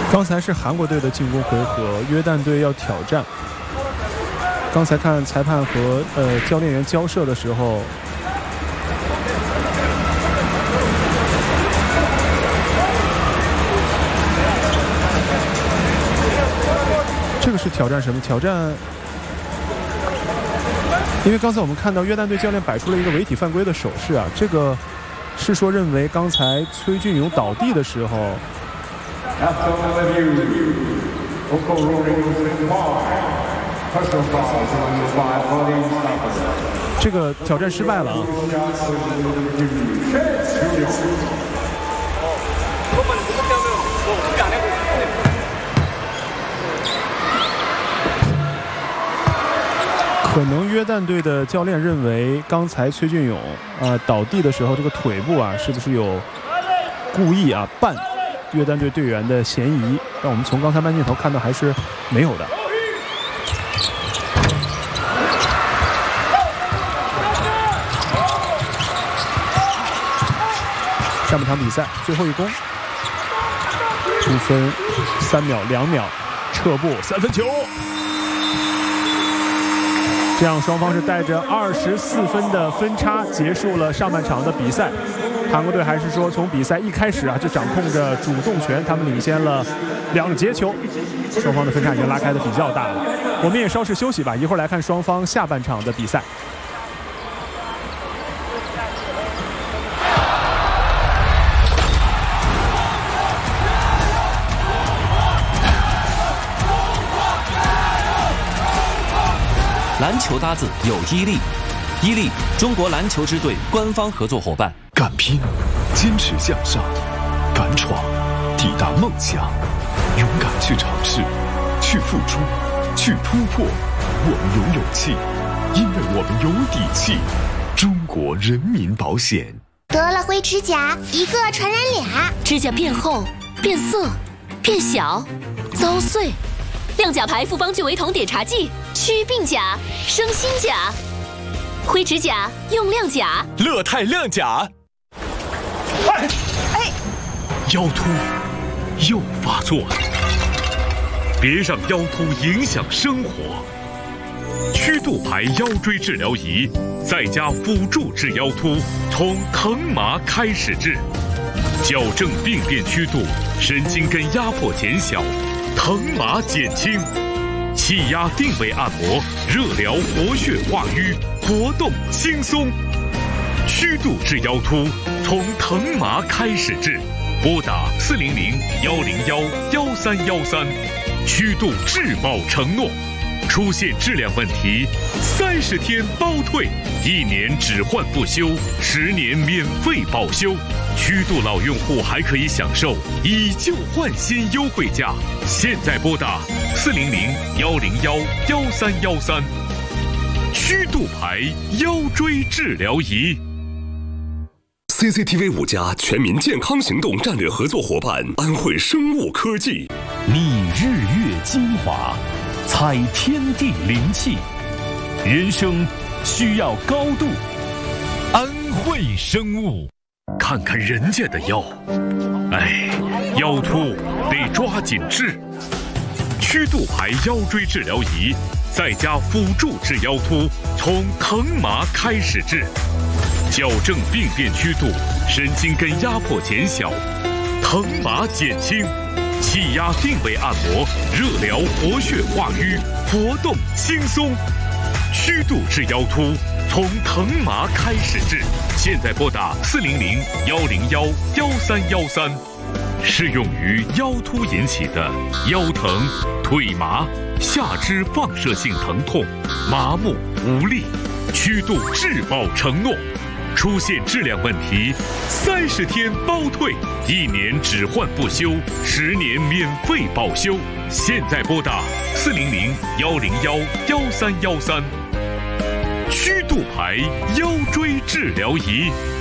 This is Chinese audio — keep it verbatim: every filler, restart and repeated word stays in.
刚才是韩国队的进攻回合，约旦队要挑战。刚才看裁判和呃教练员交涉的时候，这个是挑战什么？挑战，因为刚才我们看到约旦队教练摆出了一个违体犯规的手势啊，这个是说认为刚才崔俊勇倒地的时候。这个挑战失败了啊！可能约旦队的教练认为，刚才崔俊勇啊、呃、倒地的时候，这个腿部啊是不是有故意啊绊约旦队队员的嫌疑？但我们从刚才慢镜头看到还是没有的。上半场比赛最后一攻，五分三秒两秒，撤步三分球。这样双方是带着二十四分的分差结束了上半场的比赛。韩国队还是说从比赛一开始啊就掌控着主动权，他们领先了两节球，双方的分差已经拉开的比较大了。我们也稍事休息吧，一会儿来看双方下半场的比赛。 篮球搭子有伊利，伊利中国篮球之队官方合作伙伴。 敢拼，坚持向上，敢闯，抵达梦想，勇敢去尝试，去付出，去突破。我们有勇气，因为我们有底气。中国人民保险。 得了灰指甲，一个传染俩， 指甲变厚、变色、变小、遭碎。亮甲牌复方聚维酮碘茶剂，祛病甲，生新甲。灰指甲用亮甲， 乐泰亮甲。哎哎，腰突又发作了，别让腰突影响生活。曲度牌腰椎治疗仪，在家辅助治腰突，从疼麻开始治，矫正病变曲度，神经根压迫减小。疼麻减轻，气压定位按摩，热疗活血化瘀，活动轻松。曲度治腰突，从疼麻开始治，拨打四零零幺零幺幺三幺三。曲度质保承诺，出现质量问题，三十天包退，一年只换不修，十年免费保修。曲度老用户还可以享受以旧换新优惠价，现在拨打四零零幺零幺幺三幺三。曲度牌腰椎治疗仪。 C C T V 五家全民健康行动战略合作伙伴安徽生物科技。 觅日月精华，采天地灵气，人生需要高度。安徽生物。 看看人家的腰，哎，腰突得抓紧治。曲度牌腰椎治疗仪，在家辅助治腰突，从疼麻开始治，矫正病变曲度，神经根压迫减小，疼麻减轻，气压定位按摩，热疗活血化瘀，活动轻松。曲度治腰突，从疼麻开始治，现在拨打四零零幺零幺幺三幺三。适用于腰突引起的腰疼、腿麻、下肢放射性疼痛、麻木无力。曲度质保承诺，出现质量问题，三十天包退，一年只换不修，十年免费保修。现在拨打四零零幺零幺幺三幺三。曲度牌腰椎治疗仪。